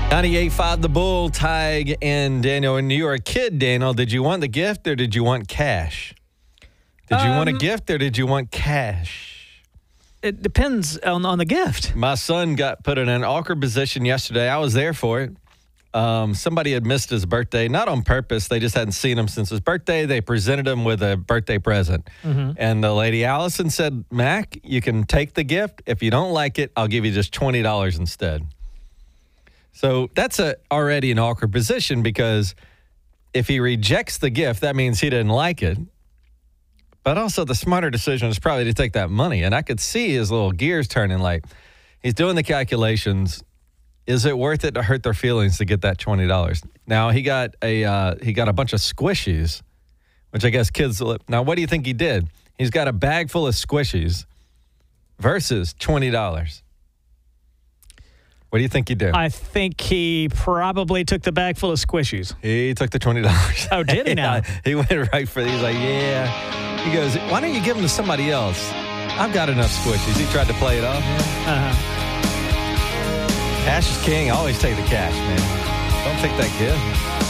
98.5 The Bull, Tig, and Daniel. When you were a kid, Daniel, did you want the gift or did you want cash? Did you want a gift or did you want cash? It depends on the gift. My son got put in an awkward position yesterday. I was there for it. Somebody had missed his birthday, not on purpose. They just hadn't seen him since his birthday. They presented him with a birthday present. Mm-hmm. And the lady, Allison, said, Mac, you can take the gift. If you don't like it, I'll give you just $20 instead. So that's already an awkward position because if he rejects the gift, that means he didn't like it. But also the smarter decision is probably to take that money. And I could see his little gears turning, like he's doing the calculations. Is it worth it to hurt their feelings to get that $20? Now, he got a bunch of squishies, which I guess kids – now, what do you think he did? He's got a bag full of squishies versus $20. What do you think he did? I think he probably took the bag full of squishies. He took the $20. Oh, did he now? Yeah, he went right for it. He's like, yeah. He goes, why don't you give them to somebody else? I've got enough squishies. He tried to play it off. Uh-huh. Cash is king. Always take the cash, man. Don't take that gift.